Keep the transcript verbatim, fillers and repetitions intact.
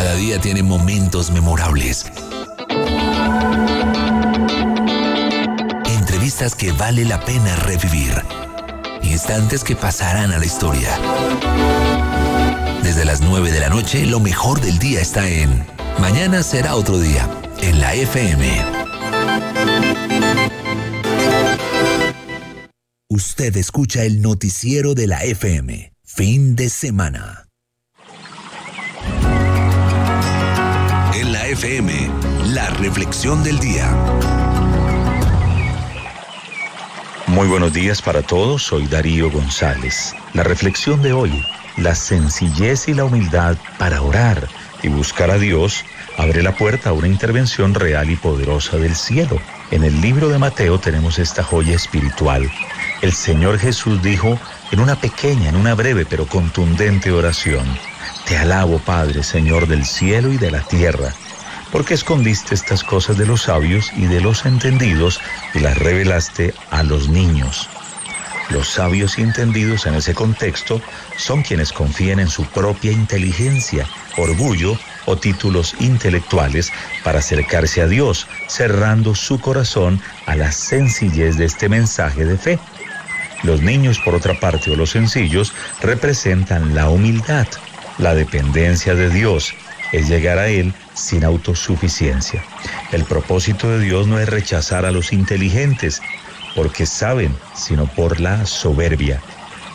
Cada día tiene momentos memorables. Entrevistas que vale la pena revivir. Instantes que pasarán a la historia. Desde las nueve de la noche, lo mejor del día está en Mañana será otro día, en la F M. Usted escucha el noticiero de la F M. Fin de semana. En la F M, la reflexión del día. Muy buenos días para todos, soy Darío González. La reflexión de hoy, la sencillez y la humildad para orar y buscar a Dios abre la puerta a una intervención real y poderosa del cielo. En el libro de Mateo tenemos esta joya espiritual. El Señor Jesús dijo en una pequeña, en una breve pero contundente oración: Te alabo, Padre, Señor del cielo y de la tierra, porque escondiste estas cosas de los sabios y de los entendidos y las revelaste a los niños. Los sabios y entendidos en ese contexto son quienes confían en su propia inteligencia, orgullo o títulos intelectuales para acercarse a Dios, cerrando su corazón a la sencillez de este mensaje de fe. Los niños, por otra parte, o los sencillos, representan la humildad, la dependencia de Dios, es llegar a Él sin autosuficiencia. El propósito de Dios no es rechazar a los inteligentes, porque saben, sino por la soberbia,